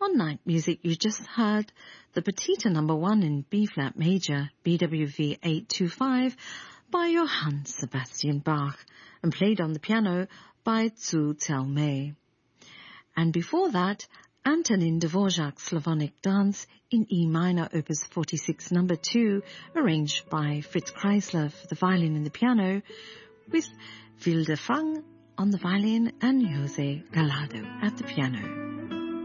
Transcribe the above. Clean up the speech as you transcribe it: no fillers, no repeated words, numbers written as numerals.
On Night Music, you just heard the Petita No. 1 in B-flat major, BWV 825, by Johann Sebastian Bach, and played on the piano by Zhu Telmei. And before that, Antonin Dvorak's Slavonic Dance in E minor, Opus 46 No. 2, arranged by Fritz Kreisler for the violin and the piano, with Wilde Fang on the violin and Jose Gallardo at the piano.